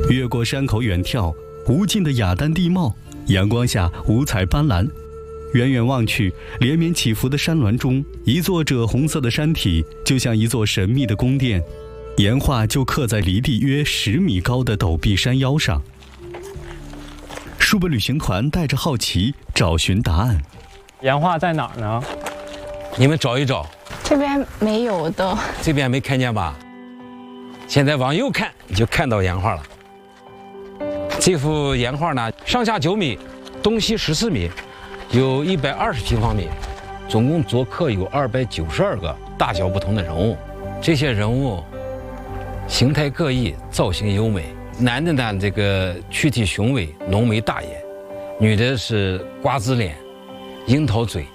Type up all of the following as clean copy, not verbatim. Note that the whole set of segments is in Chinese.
越过山口远眺，无尽的雅丹地貌，阳光下五彩斑斓。远远望去，连绵起伏的山峦中，一座赭红色的山体就像一座神秘的宫殿，岩画就刻在离地约10米高的陡壁山腰上。书本旅行团带着好奇找寻答案。 岩画在哪儿呢？ 你们找一找。 这边没有的。 这边没看见吧？现在往右看，你就看到岩画了。这幅岩画呢，上下9米，东西14米，有120平方米，总共琢刻有292个大小不同的人物。这些人物形态各异，造型优美。男的呢，这个躯体雄伟，浓眉大眼；女的是瓜子脸，樱桃嘴。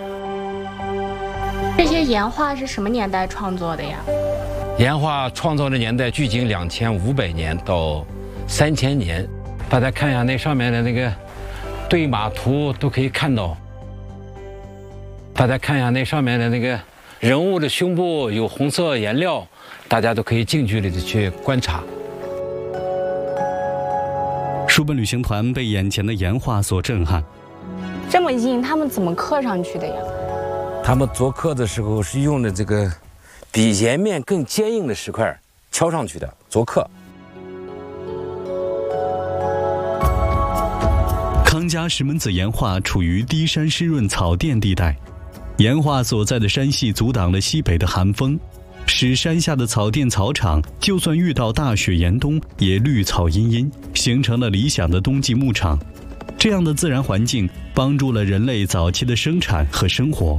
这些岩画是什么年代创作的呀？ 岩画创造的年代距今2500年到3000年。大家看一下那上面的那个对马图都可以看到。大家看一下那上面的那个人物的胸部有红色颜料，大家都可以近距离的去观察。 书本旅行团被眼前的岩画所震撼。 这么硬，他们怎么刻上去的呀？ 他们琢刻的时候是用的这个比岩面更坚硬的石块敲上去的琢刻。 康家石门子岩画处于低山湿润草甸地带，岩画所在的山系阻挡了西北的寒风，使山下的草甸草场就算遇到大雪严冬也绿草茵茵，形成了理想的冬季牧场。这样的自然环境帮助了人类早期的生产和生活。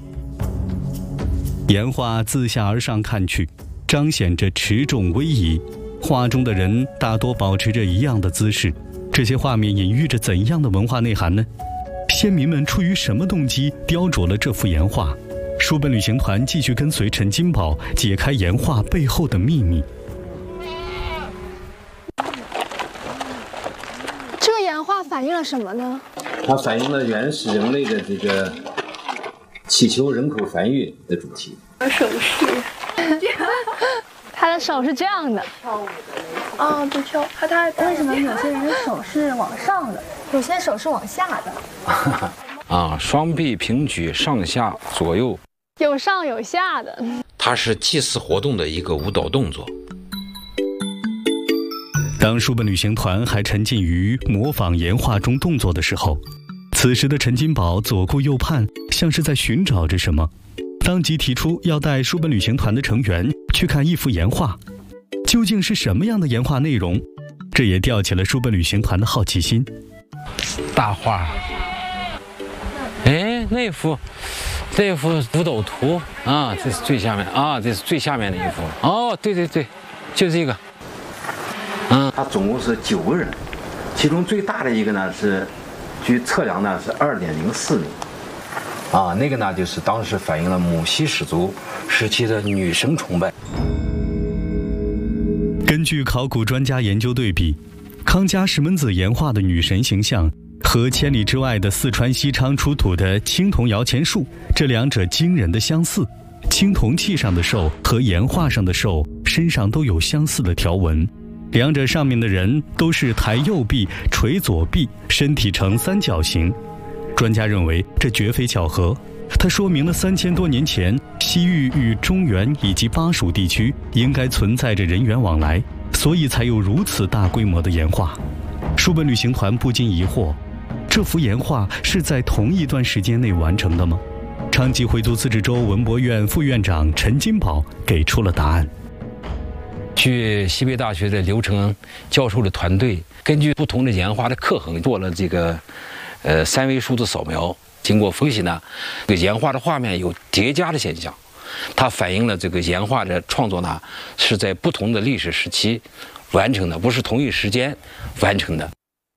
岩画自下而上看去，彰显着持重威仪，画中的人大多保持着一样的姿势。这些画面隐喻着怎样的文化内涵呢？先民们出于什么动机雕琢了这幅岩画？书本旅行团继续跟随陈金宝解开岩画背后的秘密。 这个岩画反映了什么呢？ 它反映了原始人类的这个祈求人口繁育的主题。 手势，他的手是这样的。哦，对，跳。他为什么有些人的手是往上的，有些手是往下的？ 啊，双臂平举，上下左右， 有上有下的。 它是祭祀活动的一个舞蹈动作。 当书本旅行团还沉浸于模仿岩画中动作的时候，此时的陈金宝左顾右盼，像是在寻找着什么。当即提出要带书本旅行团的成员去看一幅岩画，究竟是什么样的岩画内容？这也吊起了书本旅行团的好奇心。 大画，哎，这幅舞蹈图啊，这是最下面啊，这是最下面的一幅。哦，对对对，就这个。 它总共是9个人，其中最大的一个呢是，据测量呢是2.04米。啊，那个呢就是当时反映了母系氏族时期的女神崇拜。 根据考古专家研究对比，康家石门子岩画的女神形象和千里之外的四川西昌出土的青铜摇钱树，这两者惊人的相似。青铜器上的兽和岩画上的兽身上都有相似的条纹，两者上面的人都是抬右臂垂左臂，身体呈三角形。专家认为这绝非巧合，它说明了3000多年前西域与中原以及巴蜀地区应该存在着人员往来，所以才有如此大规模的岩画。书本旅行团不禁疑惑，这幅岩画是在同一段时间内完成的吗？昌吉回族自治州文博院副院长陈金宝给出了答案。 据西北大学的刘承恩教授的团队根据不同的岩画的刻痕做了这个3维数字扫描，经过分析呢，这个岩画的画面有叠加的现象，它反映了这个岩画的创作呢是在不同的历史时期完成的，不是同一时间完成的。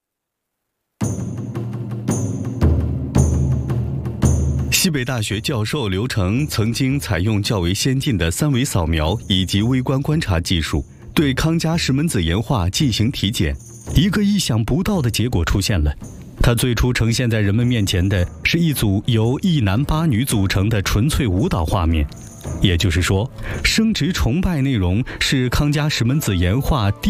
西北大学教授刘成曾经采用较为先进的3维扫描以及微观观察技术，对康家石门子岩画进行体检，一个意想不到的结果出现了。它最初呈现在人们面前的是一组由1男8女组成的纯粹舞蹈画面，也就是说，生殖崇拜内容是康家石门子岩画